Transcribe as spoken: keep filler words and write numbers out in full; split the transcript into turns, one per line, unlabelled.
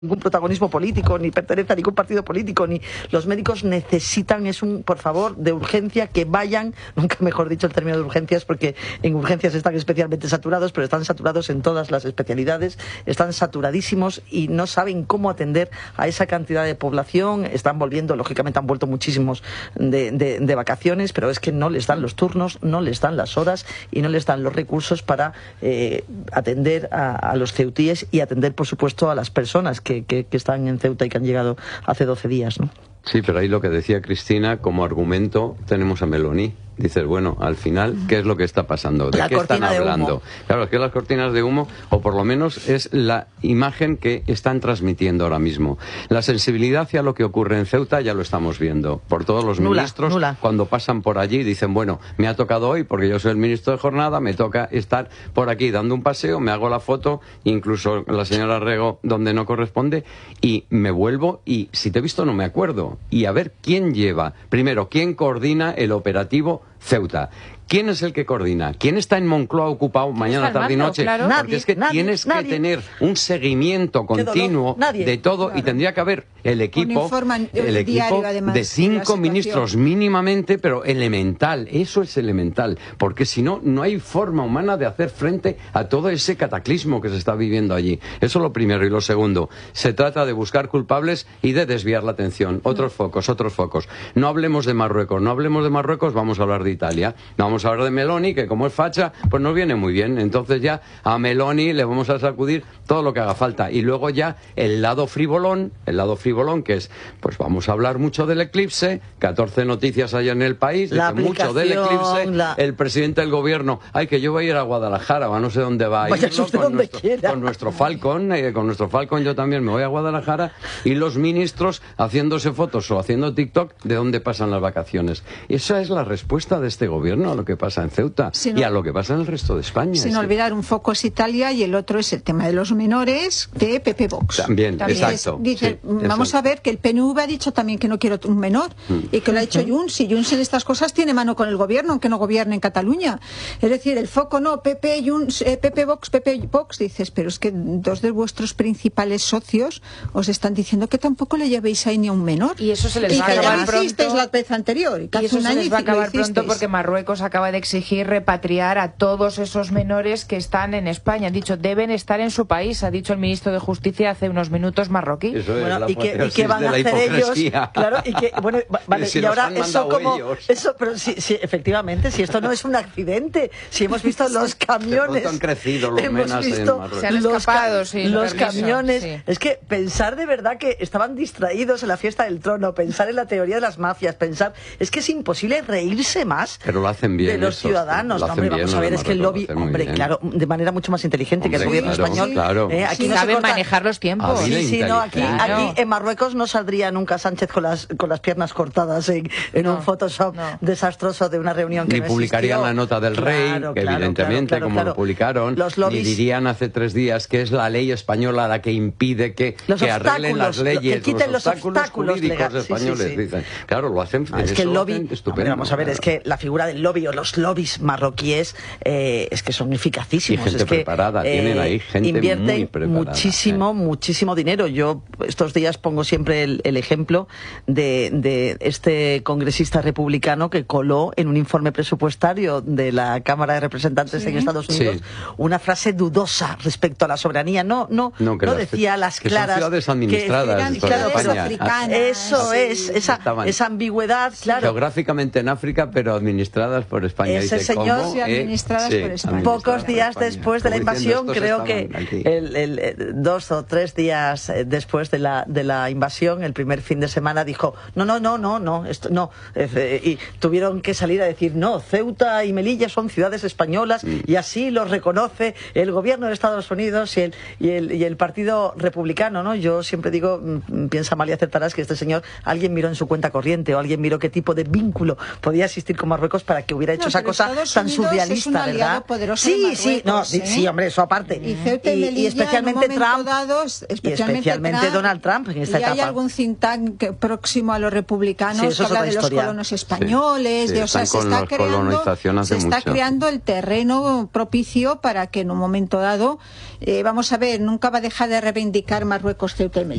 ningún protagonismo político, ni pertenece a ningún partido político, ni los médicos necesitan, es un, por favor, de urgencia, que vayan, nunca mejor dicho el término de urgencias, porque en urgencias están especialmente saturados, pero están saturados en todas las especialidades, están saturadísimos y no saben cómo atender a esa cantidad de población, están volviendo, lógicamente han vuelto muchísimos de, de, de vacaciones, pero es que no les dan los turnos, no les dan las horas y no les dan los recursos para eh, atender a, a los ceutíes y atender, por supuesto, a las personas que Que, que, que están en Ceuta y que han llegado hace doce días, ¿no?
Sí, pero ahí lo que decía Cristina, como argumento tenemos a Meloni. Dices, bueno, al final, ¿qué es lo que está pasando? ¿De
la
qué están hablando?
De
claro, es que las cortinas de humo, o por lo menos es la imagen que están transmitiendo ahora mismo. La sensibilidad hacia lo que ocurre en Ceuta ya lo estamos viendo. Por todos los
nula,
ministros,
nula.
Cuando pasan por allí, dicen, bueno, me ha tocado hoy, porque yo soy el ministro de jornada, me toca estar por aquí dando un paseo, me hago la foto, incluso la señora Rego donde no corresponde, y me vuelvo, y si te he visto no me acuerdo. Y a ver quién lleva, primero, quién coordina el operativo Ceuta. ¿Quién es el que coordina? ¿Quién está en Moncloa ocupado mañana, tarde y noche?
Claro.
Porque
Nadie,
es que
nadie,
tienes
nadie.
que tener un seguimiento continuo de todo, claro. Y tendría que haber el equipo, el equipo
diario, además,
de cinco
de
ministros mínimamente, pero elemental. Eso es elemental, porque si no, no hay forma humana de hacer frente a todo ese cataclismo que se está viviendo allí. Eso es lo primero. Y lo segundo, se trata de buscar culpables y de desviar la atención. Otros focos, otros focos. No hablemos de Marruecos, no hablemos de Marruecos, vamos a hablar de Italia. No vamos a hablar de Meloni, que como es facha, pues nos viene muy bien. Entonces ya a Meloni le vamos a sacudir todo lo que haga falta. Y luego ya el lado frivolón, el lado frivolón que es, pues vamos a hablar mucho del eclipse, catorce noticias allá en el país,
la
dice mucho del eclipse,
la...
el presidente del gobierno, ay, que yo voy a ir a Guadalajara, o a no sé dónde va a ir, ¿no? con, nuestro, con nuestro Falcon, eh, con nuestro Falcon yo también me voy a Guadalajara, y los ministros haciéndose fotos o haciendo TikTok de dónde pasan las vacaciones. Esa es la respuesta de este gobierno a lo que pasa en Ceuta no, y a lo que pasa en el resto de España.
Sin olvidar, un foco es Italia y el otro es el tema de los menores de P P Vox.
También, también exacto.
Es, dice,
sí,
vamos
exacto.
a ver que el P N V ha dicho también que no quiere un menor mm. y que lo ha hecho Junts, y Junts en estas cosas tiene mano con el gobierno, aunque no gobierne en Cataluña. Es decir, el foco no, P P, Junts, eh, P P Vox, P P Vox, dices, pero es que dos de vuestros principales socios os están diciendo que tampoco le llevéis ahí ni a un menor.
Y eso se les
y
va a
que
acabar
ya
pronto.
hicisteis la vez anterior. Y,
y eso se les va a acabar pronto porque Marruecos acaba de exigir repatriar a todos esos menores que están en España. Han dicho, deben estar en su país, ha dicho el ministro de Justicia hace unos minutos marroquí.
Eso es
bueno,
la
y, que, y que van a hacer ellos, claro, y que, bueno, vale,
si
y ahora eso como,
ellos.
eso, pero si, si, efectivamente, si esto no es un accidente, si hemos visto los camiones,
han crecido los
hemos
menas
visto
en
se han escapado,
los,
sí,
los
permiso,
camiones,
sí.
Es que pensar de verdad que estaban distraídos en la fiesta del trono, pensar en la teoría de las mafias, pensar, es que es imposible reírse más
pero lo hacen bien
de los
esos,
ciudadanos, no, hombre,
bien,
vamos a ver, es que el lobby, hombre,
bien.
claro, de manera mucho más inteligente
hombre,
que el gobierno
claro,
español,
claro.
Eh, aquí
sí,
no
saben
se corta,
manejar los tiempos.
Sí, sí, no, aquí,
claro.
aquí en Marruecos no saldría nunca Sánchez con las con las piernas cortadas en, en
no,
un Photoshop
no.
desastroso de una reunión que
ni
no
publicarían
existió.
la nota del rey,
claro,
que
claro,
evidentemente,
claro, claro,
como
claro.
lo publicaron,
los lobbies,
ni dirían hace tres días que es la ley española la que impide que, que arreglen las leyes,
que quiten
los obstáculos,
los obstáculos
jurídicos
legales.
españoles,
Sí, sí, sí.
dicen. Claro, lo hacen,
ah, es que el lobby,
estupendo.
hombre, vamos a ver,
claro.
es que la figura del lobby o los lobbies marroquíes eh, es que son eficacísimos.
Y gente
es que,
preparada, eh, tienen ahí gente
invierten
muy preparada.
muchísimo,
eh.
muchísimo dinero. Yo estos días pongo siempre el, el ejemplo de, de este congresista republicano que coló en un informe presupuestario de la Cámara de Representantes
sí.
en Estados Unidos
sí.
una frase dudosa respecto a la soberanía. No, no, no, no decía las
que
claras.
Son ciudades administradas.
Que, claro,
pero africanas.
Eso
sí.
es, esa, esa ambigüedad, claro.
Geográficamente en África, pero administradas por España.
Ese
Dice,
señor,
¿cómo?
Sí, administradas
eh,
por
sí,
España.
Pocos días
España.
después de la
Como diciendo,
invasión, creo que el, el, el, dos o tres días después de la, de la invasión, el primer fin de semana, dijo, no, no, no, no, no, esto no. Y tuvieron que salir a decir, no, Ceuta y Melilla son ciudades españolas mm. y así los reconoce el gobierno de Estados Unidos y el, y el, y el Partido Republicano, ¿no? Yo siempre digo, piensa mal y acertarás, que este señor, alguien miró en su cuenta corriente o alguien miró qué tipo de vínculo podía existir con con Marruecos para que hubiera hecho
no,
esa cosa
Estados
tan
Unidos
surrealista,
es un aliado
¿verdad?
poderoso
Sí,
de Marruecos,
sí, no,
¿eh?
sí, hombre, eso aparte.
Y, Ceuta y, Melilla,
y especialmente
en un momento
Trump,
dado, especialmente,
y especialmente
Trump,
Donald Trump en esta
y
etapa.
hay algún think tank próximo a los republicanos
Sí, eso
que
es
habla
otra
de los
historia.
colonos españoles,
Sí,
de,
sí,
o sea, se
están con
está
la
creando,
colonización hace
se está
mucho.
creando el terreno propicio para que en un momento dado, eh, vamos a ver, nunca va a dejar de reivindicar Marruecos, Ceuta y Melilla.